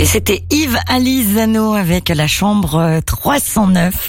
Et c'était Yves Alizano avec la chambre 309.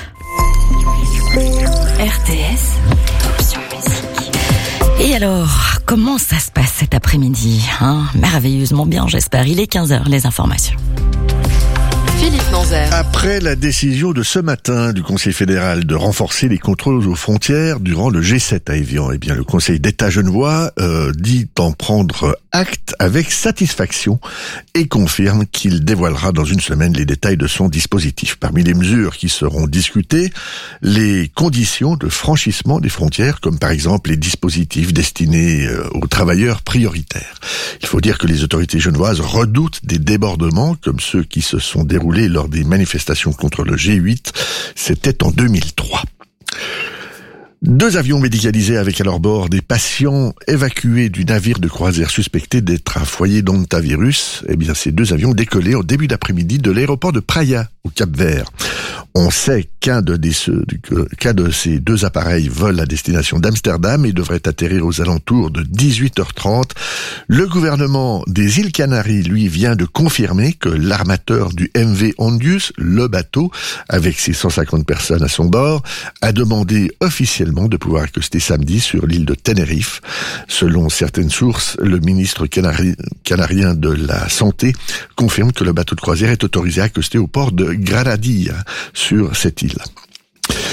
RTS, option musique. Et alors, comment ça se passe cet après-midi, Merveilleusement bien, j'espère. Il est 15h, les informations. Philippe Manzère. Après la décision de ce matin du Conseil fédéral de renforcer les contrôles aux frontières durant le G7 à Évian, le Conseil d'État genevois dit en prendre acte avec satisfaction et confirme qu'il dévoilera dans une semaine les détails de son dispositif. Parmi les mesures qui seront discutées, les conditions de franchissement des frontières, comme par exemple les dispositifs destinés aux travailleurs prioritaires. Il faut dire que les autorités genevoises redoutent des débordements comme ceux qui se sont déroulés lors des manifestations contre le G8, c'était en 2003. 2 avions médicalisés avec à leur bord des patients évacués du navire de croisière suspecté d'être un foyer d'hantavirus. Ces 2 avions décollaient au début d'après-midi de l'aéroport de Praia, au Cap-Vert. On sait qu'un de ces 2 appareils vole à destination d'Amsterdam et devrait atterrir aux alentours de 18h30. Le gouvernement des îles Canaries, lui, vient de confirmer que l'armateur du MV Ondius, le bateau, avec ses 150 personnes à son bord, a demandé officiellement de pouvoir accoster samedi sur l'île de Tenerife. Selon certaines sources, le ministre canarien de la Santé confirme que le bateau de croisière est autorisé à accoster au port de Granadilla sur cette île.